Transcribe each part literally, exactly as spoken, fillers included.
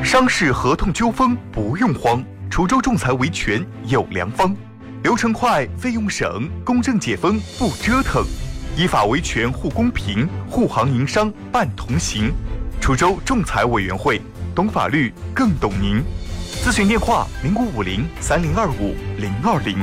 商事合同纠纷不用慌，滁州仲裁维权有良方，流程快，费用省，公正解纷不折腾，依法维权护公平，护行营商办同行。滁州仲裁委员会，懂法律更懂您。咨询电话：零五五零三零二五零二零。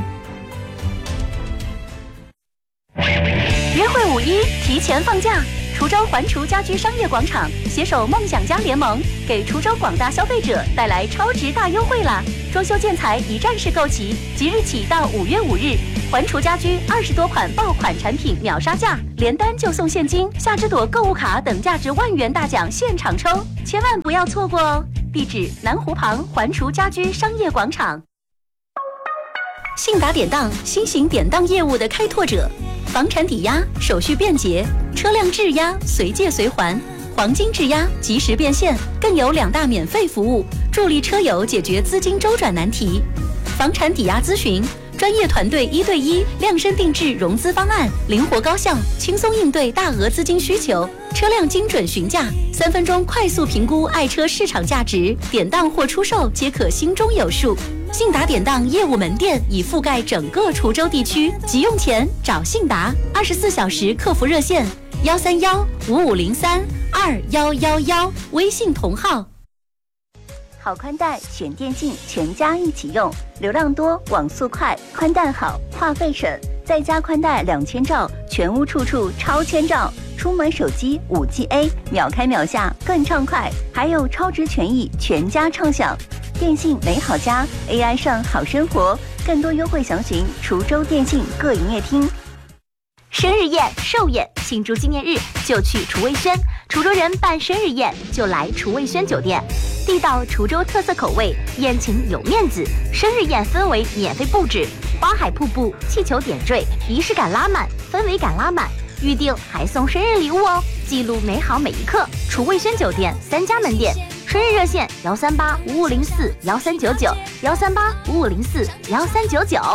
约会五一提前放假，滁州环滁家居商业广场携手梦想家联盟，给滁州广大消费者带来超值大优惠啦！装修建材一站式购齐，即日起到五月五日，环滁家居二十多款爆款产品秒杀价，连单就送现金、夏之朵购物卡等价值万元大奖现场抽，千万不要错过哦！地址：南湖旁环滁家居商业广场。信达典当，新型典当业务的开拓者。房产抵押手续便捷，车辆质押随借随还，黄金质押及时变现，更有两大免费服务，助力车友解决资金周转难题。房产抵押咨询，专业团队一对一量身定制融资方案，灵活高效，轻松应对大额资金需求。车辆精准询价，三分钟快速评估爱车市场价值，典当或出售皆可心中有数。信达典当业务门店已覆盖整个滁州地区，急用钱找信达，二十四小时客服热线幺三幺五五零三二幺幺幺，微信同号。好宽带选电信，全家一起用，流量多，网速快，宽带好，话费省，再加宽带两千兆，全屋处处超千兆。出门手机 五 G A 秒开秒下更畅快，还有超值权益，全家畅享。电信美好家 A I 上好生活，更多优惠详询滁州电信各营业厅。生日宴、寿宴，庆祝纪念日就去滁味轩。滁州人办生日宴就来滁味轩酒店，地道滁州特色口味，宴请有面子。生日宴氛围免费布置，花海瀑布、气球点缀，仪式感拉满，氛围感拉满。预定还送生日礼物哦，记录美好每一刻。滁味轩酒店三家门店。生日热线幺三八五五零四幺三九九幺三八五五零四幺三九九。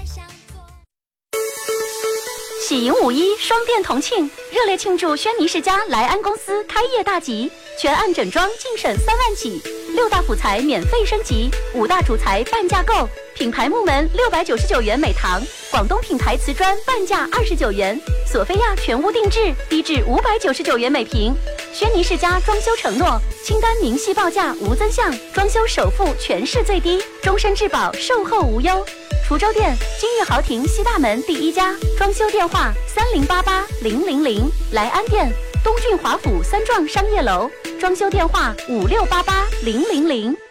喜迎五一，双店同庆，热烈庆祝轩尼诗家莱安公司开业大吉，全案整装净省三万起，六大辅材免费升级，五大主材半价购，品牌木门六百九十九元每堂，广东品牌瓷砖半价二十九元，索菲亚全屋定制低至五百九十九元每平。轩尼诗家装修承诺，清单明细报价无增项，装修首付全市最低，终身质保，售后无忧。滁州店金逸豪庭西大门第一家，装修电话三零八八零零零。莱安店东郡华府三幢商业楼，装修电话五六八八零零零。